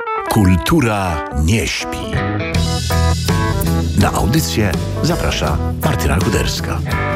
Kultura nie śpi. Na audycję zaprasza Martyna Kuderska.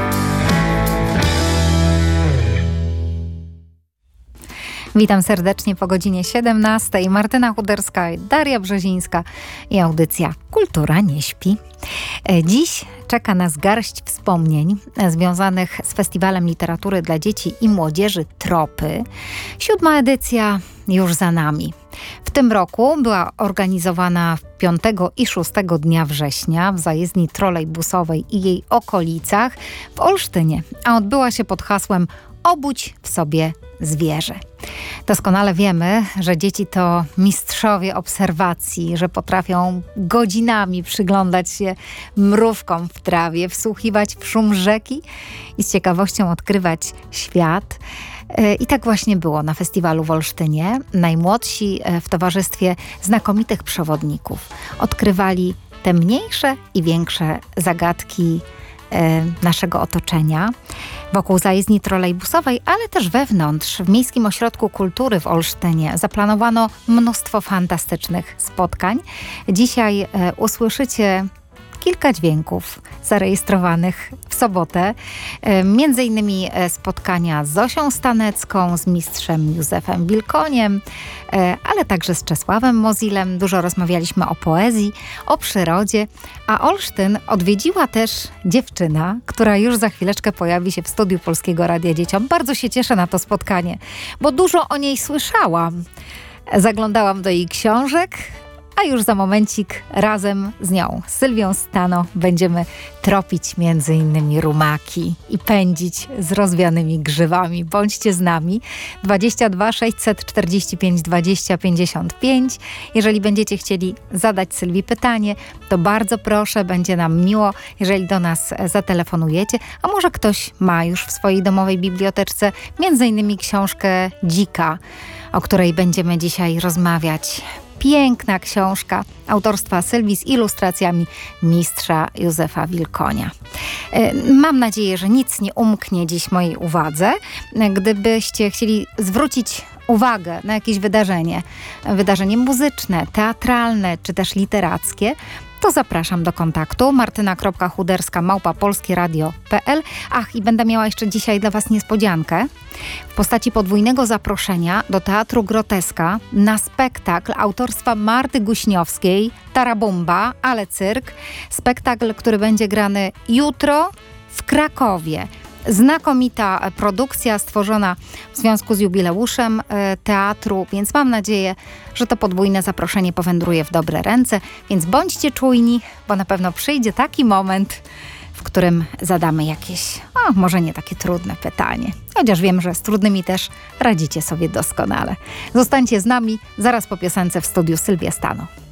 Witam serdecznie po godzinie 17. Martyna Kuderska, Daria Brzezińska i audycja Kultura nie śpi. Dziś czeka nas garść wspomnień związanych z Festiwalem Literatury dla Dzieci i Młodzieży Tropy. 7. edycja już za nami. W tym roku była organizowana 5 i 6 dnia września w zajezdni trolejbusowej i jej okolicach w Olsztynie, a odbyła się pod hasłem Obudź w sobie zwierzę. Doskonale wiemy, że dzieci to mistrzowie obserwacji, że potrafią godzinami przyglądać się mrówkom w trawie, wsłuchiwać w szum rzeki i z ciekawością odkrywać świat. I tak właśnie było na festiwalu w Olsztynie. Najmłodsi w towarzystwie znakomitych przewodników odkrywali te mniejsze i większe zagadki naszego otoczenia wokół zajezdni trolejbusowej, ale też wewnątrz. W Miejskim Ośrodku Kultury w Olsztynie zaplanowano mnóstwo fantastycznych spotkań. Dzisiaj usłyszycie kilka dźwięków zarejestrowanych w sobotę. Między innymi spotkania z Zosią Stanecką, z mistrzem Józefem Wilkoniem, ale także z Czesławem Mozilem. Dużo rozmawialiśmy o poezji, o przyrodzie, a Olsztyn odwiedziła też dziewczyna, która już za chwileczkę pojawi się w studiu Polskiego Radia Dzieciom. Bardzo się cieszę na to spotkanie, bo dużo o niej słyszałam. Zaglądałam do jej książek, a już za momencik razem z nią, Sylwią Stano, będziemy tropić między innymi rumaki i pędzić z rozwianymi grzywami. Bądźcie z nami. 22 645 20 55. Jeżeli będziecie chcieli zadać Sylwii pytanie, to bardzo proszę, będzie nam miło, jeżeli do nas zatelefonujecie. A może ktoś ma już w swojej domowej biblioteczce między innymi książkę Dzika, o której będziemy dzisiaj rozmawiać. Piękna książka autorstwa Sylwii z ilustracjami mistrza Józefa Wilkonia. Mam nadzieję, że nic nie umknie dziś mojej uwadze. Gdybyście chcieli zwrócić uwagę na jakieś wydarzenie muzyczne, teatralne czy też literackie, to zapraszam do kontaktu martyna.kuderska@polskieradio.pl. Ach, i będę miała jeszcze dzisiaj dla Was niespodziankę w postaci podwójnego zaproszenia do Teatru Groteska na spektakl autorstwa Marty Guśniowskiej, Tarabumba, ale cyrk. Spektakl, który będzie grany jutro w Krakowie. Znakomita produkcja stworzona w związku z jubileuszem teatru, więc mam nadzieję, że to podwójne zaproszenie powędruje w dobre ręce, więc bądźcie czujni, bo na pewno przyjdzie taki moment, w którym zadamy jakieś, może nie takie trudne pytanie. Chociaż wiem, że z trudnymi też radzicie sobie doskonale. Zostańcie z nami, zaraz po piosence w studiu Sylwia Stano.